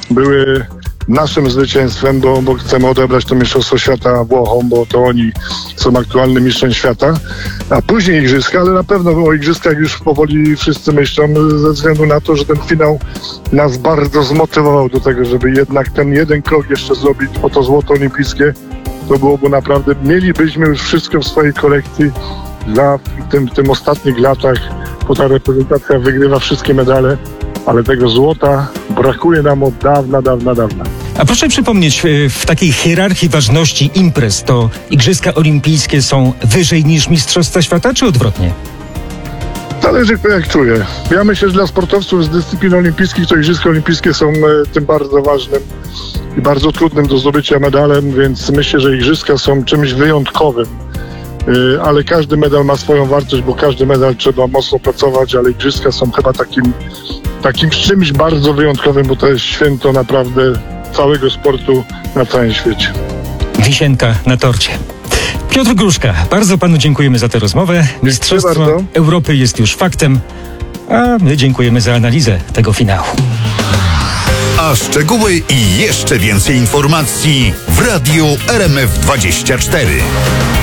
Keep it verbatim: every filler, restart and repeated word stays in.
były naszym zwycięstwem, bo, bo chcemy odebrać to Mistrzostwo Świata Włochom, bo to oni są aktualnym mistrzem świata, a później igrzyska, ale na pewno o igrzyskach już powoli wszyscy myślą, ze względu na to, że ten finał nas bardzo zmotywował do tego, żeby jednak ten jeden krok jeszcze zrobić po to złoto olimpijskie. To byłoby naprawdę, mielibyśmy już wszystko w swojej kolekcji dla w tym, w tym ostatnich latach, bo ta reprezentacja wygrywa wszystkie medale, ale tego złota brakuje nam od dawna, dawna, dawna. A proszę przypomnieć, w takiej hierarchii ważności imprez to Igrzyska Olimpijskie są wyżej niż Mistrzostwa Świata, czy odwrotnie? Zależy kto jak czuje. Ja myślę, że dla sportowców z dyscyplin olimpijskich to Igrzyska Olimpijskie są e, tym bardzo ważnym i bardzo trudnym do zdobycia medalem, więc myślę, że Igrzyska są czymś wyjątkowym. E, ale każdy medal ma swoją wartość, bo każdy medal trzeba mocno pracować, ale Igrzyska są chyba takim, takim czymś bardzo wyjątkowym, bo to jest święto naprawdę całego sportu na całym świecie. Wisienka na torcie. Piotr Gruszka, bardzo panu dziękujemy za tę rozmowę. Mistrzostwo bardzo. Europy jest już faktem, a my dziękujemy za analizę tego finału. A szczegóły i jeszcze więcej informacji w Radiu R M F dwadzieścia cztery.